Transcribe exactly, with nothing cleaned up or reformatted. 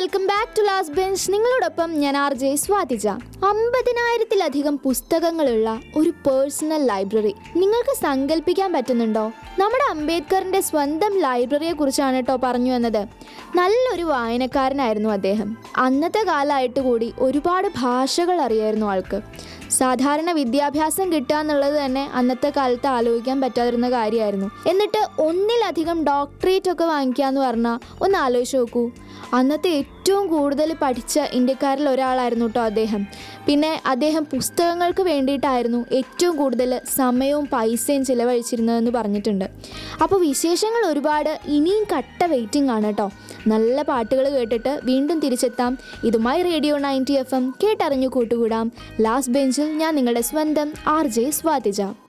Welcome back to last bench. നിങ്ങളോടൊപ്പം ഞാൻ R J Swathija. അമ്പതിനായിരത്തിലധികം പുസ്തകങ്ങളുള്ള ഒരു പേഴ്സണൽ ലൈബ്രറി നിങ്ങൾക്ക് സങ്കല്പിക്കാൻ പറ്റുന്നുണ്ടോ? നമ്മുടെ അംബേദ്കറിൻ്റെ സ്വന്തം ലൈബ്രറിയെ കുറിച്ചാണ് കേട്ടോ പറഞ്ഞു വന്നത്. നല്ലൊരു വായനക്കാരനായിരുന്നു അദ്ദേഹം. അന്നത്തെ കാലമായിട്ട് കൂടി ഒരുപാട് ഭാഷകൾ അറിയായിരുന്നു ആൾക്ക്. സാധാരണ വിദ്യാഭ്യാസം കിട്ടുക എന്നുള്ളത് തന്നെ അന്നത്തെ കാലത്ത് ആലോചിക്കാൻ പറ്റാതിരുന്ന കാര്യമായിരുന്നു. എന്നിട്ട് ഒന്നിലധികം ഡോക്ടറേറ്റ് ഒക്കെ വാങ്ങിക്കുക എന്ന് പറഞ്ഞാൽ ഒന്ന് ആലോചിച്ച് നോക്കൂ. അന്നത്തെ ഏറ്റവും കൂടുതൽ പഠിച്ച ഇന്ത്യക്കാരിൽ ഒരാളായിരുന്നു കേട്ടോ അദ്ദേഹം. പിന്നെ അദ്ദേഹം പുസ്തകങ്ങൾക്ക് വേണ്ടിയിട്ടായിരുന്നു ഏറ്റവും കൂടുതൽ സമയവും പൈസയും ചിലവഴിച്ചിരുന്നതെന്ന് പറഞ്ഞിട്ടുണ്ട്. അപ്പോൾ വിശേഷങ്ങൾ ഒരുപാട്, ഇനിയും കട്ട വെയിറ്റിംഗ് ആണ് കേട്ടോ. നല്ല പാട്ടുകൾ കേട്ടിട്ട് വീണ്ടും തിരിച്ചെത്താം. ഇതുമായി റേഡിയോ നയൻറ്റി എഫ് എം കേട്ടറിഞ്ഞു കൂട്ടുകൂടാം. ലാസ്റ്റ് ബെഞ്ചിൽ ഞാൻ നിങ്ങളുടെ സ്വന്തം ആർ ജെ സ്വാതിജ.